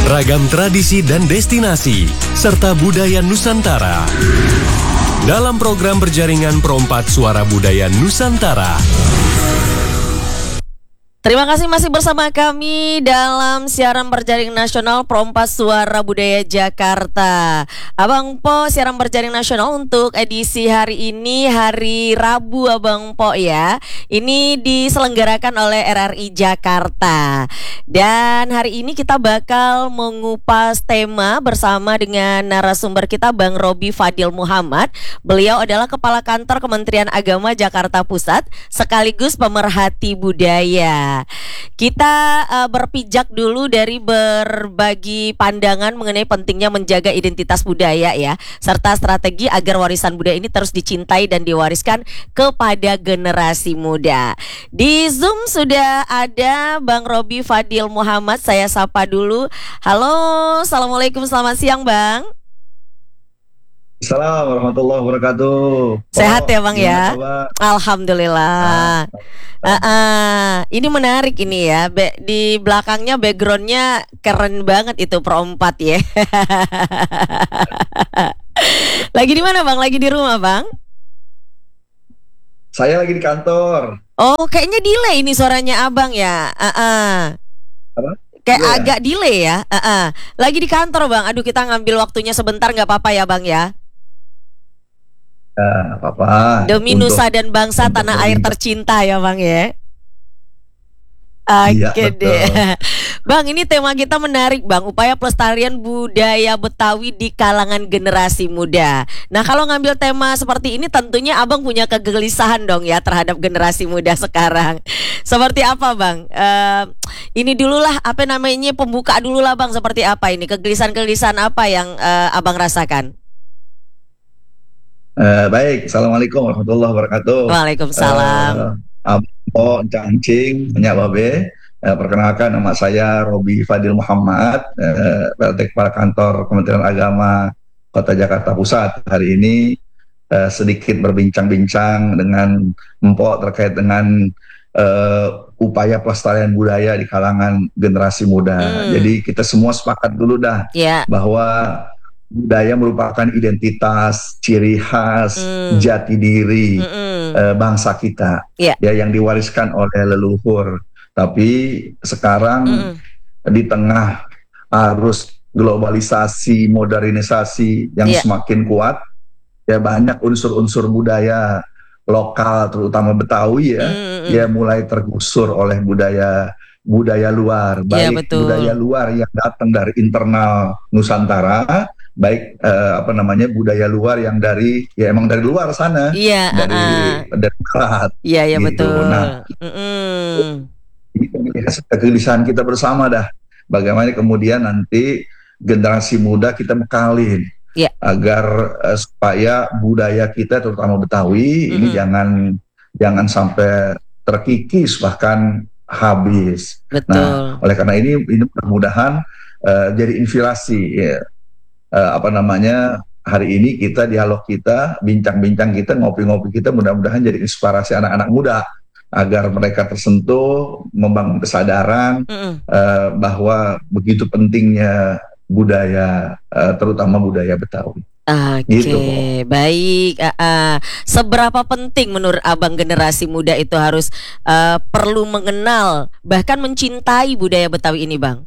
Ragam tradisi dan destinasi, serta budaya Nusantara. Dalam program berjaringan Perompak Suara Budaya Nusantara. Terima kasih masih bersama kami dalam siaran berjaring nasional Perompak Suara Budaya Jakarta. Abang Po, siaran berjaring nasional untuk edisi hari ini, hari Rabu Abang Po ya. Ini diselenggarakan oleh RRI Jakarta. Dan hari ini kita bakal mengupas tema bersama dengan narasumber kita Bang Robi Fadil Muhammad. Beliau adalah Kepala Kantor Kementerian Agama Jakarta Pusat sekaligus pemerhati budaya. Kita berpijak dulu dari berbagi pandangan mengenai pentingnya menjaga identitas budaya ya, serta strategi agar warisan budaya ini terus dicintai dan diwariskan kepada generasi muda. Di Zoom sudah ada Bang Robi Fadil Muhammad, saya sapa dulu. Halo, Assalamualaikum, selamat siang Bang. Assalamualaikum warahmatullahi wabarakatuh. Sehat ya Bang ya? Alhamdulillah. Ini menarik ini ya. Di belakangnya backgroundnya keren banget itu Perompak ya. Lagi di mana Bang? Lagi di rumah Bang? Saya lagi di kantor. Oh, kayaknya delay ini suaranya Abang ya. Apa? Kayak agak delay ya. Lagi di kantor Bang. Aduh, kita ngambil waktunya sebentar, nggak apa-apa ya Bang ya? Apa-apa. Demi nusa dan bangsa tanah air tercinta ya Bang ya. Oke deh. Bang, ini tema kita menarik Bang, upaya pelestarian budaya Betawi di kalangan generasi muda. Nah, kalau ngambil tema seperti ini tentunya Abang punya kegelisahan dong ya terhadap generasi muda sekarang. Seperti apa Bang? Ini dululah, apa namanya, pembuka dululah Bang, seperti apa ini? Kegelisahan-kegelisahan apa yang Abang rasakan? Baik, Assalamualaikum warahmatullahi wabarakatuh. Waalaikumsalam. Abang Cangcing, Nyak Babe. Perkenalkan, nama saya Robi Fadil Muhammad, PLT Kepala Kantor Kementerian Agama Kota Jakarta Pusat. Hari ini sedikit berbincang-bincang dengan Mpok terkait dengan upaya pelestarian budaya di kalangan generasi muda. Jadi kita semua sepakat dulu dah bahwa budaya merupakan identitas, ciri khas, jati diri bangsa kita ya, yang diwariskan oleh leluhur. Tapi sekarang di tengah arus globalisasi, modernisasi yang semakin kuat, ya banyak unsur-unsur budaya lokal terutama Betawi ya mulai tergusur oleh budaya luar, baik budaya luar yang datang dari internal Nusantara, baik budaya luar yang dari emang dari luar sana, dari barat. Iya gitu. Betul. Nah, ini kegelisahan kita bersama dah. Bagaimana kemudian nanti generasi muda kita mekalin agar supaya budaya kita terutama Betawi ini jangan sampai terkikis bahkan habis. Betul. Nah, oleh karena ini mudah-mudahan jadi inspirasi ya. Hari ini kita dialog kita, bincang-bincang kita, ngopi-ngopi kita mudah-mudahan jadi inspirasi anak-anak muda agar mereka tersentuh, membangun kesadaran bahwa begitu pentingnya budaya, terutama budaya Betawi. Oke, baik. Seberapa penting menurut Abang generasi muda itu harus perlu mengenal bahkan mencintai budaya Betawi ini, Bang?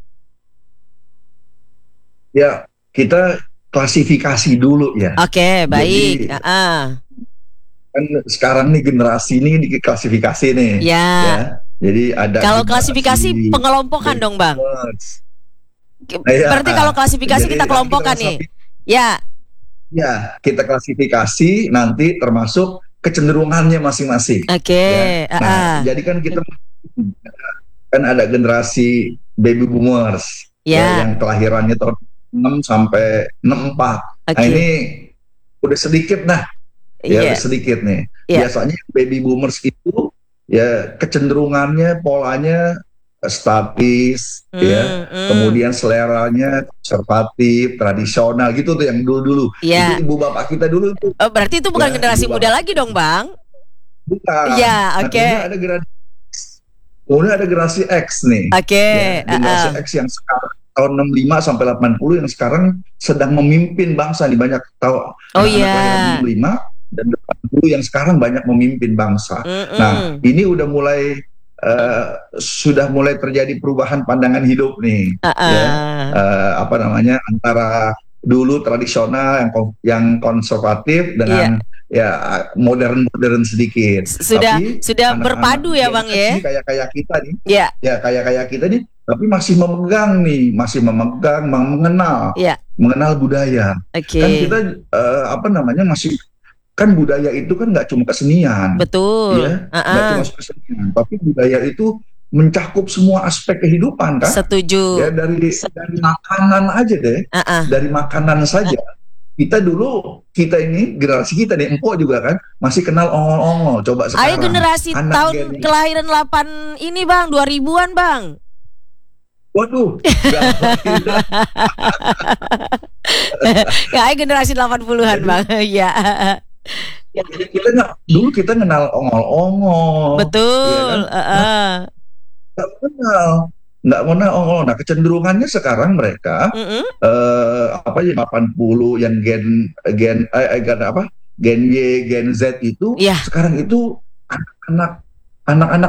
Ya, kita klasifikasi dulu ya. Oke, baik. Jadi, kan sekarang nih generasi ini diklasifikasi nih. Ya. Jadi ada. Kalau klasifikasi pengelompokan dong, Bang. Berarti kalau klasifikasi kita kelompokkan nih. Ya, kita klasifikasi nanti termasuk kecenderungannya masing-masing. Oke. Ya. Nah, jadi kan kita kan ada generasi baby boomers yang kelahirannya tahun 6 sampai 64. Nah, ini udah sedikit dah. Udah sedikit nih. Biasanya baby boomers itu ya kecenderungannya, polanya statis, kemudian seleranya konservatif, tradisional gitu tuh yang dulu-dulu. Itu ibu bapak kita dulu tuh. Oh, berarti itu bukan generasi muda lagi dong, Bang? Bukan. Iya, oke. Kemudian ada generasi X nih. Oke. Generasi X yang sekarang tahun 65 sampai 80 yang sekarang sedang memimpin bangsa di banyak tahu Oh anak-anak lahir iya. 65 dan 80 yang sekarang banyak memimpin bangsa. Nah, ini udah mulai sudah mulai terjadi perubahan pandangan hidup nih, ya. Apa namanya, antara dulu tradisional yang konservatif dengan ya modern sedikit. Sudah Tapi sudah berpadu ya Bang ya. Kayak kita nih, Ya. ya kayak kita nih, tapi masih memegang, mengenal budaya. Oke. Kan kita apa namanya, masih, kan budaya itu kan nggak cuma kesenian, Betul. ya, nggak cuma kesenian, tapi budaya itu mencakup semua aspek kehidupan kan. Setuju. Ya, dari makanan aja deh, dari makanan saja. Kita ini generasi kita nih, empok juga kan masih kenal ongol-ongol. Coba sekarang. Ayo generasi tahun kelahiran 8 ini Bang, 2000-an Bang. Waduh. Ya, generasi 80-an Bang. Ya. Dulu kita kenal ongol-ongol. Betul. Ya kan? Nggak kenal ongol. Nah, kecenderungannya sekarang mereka apa ya, 80 yang gen Y, gen Z itu sekarang itu anak-anak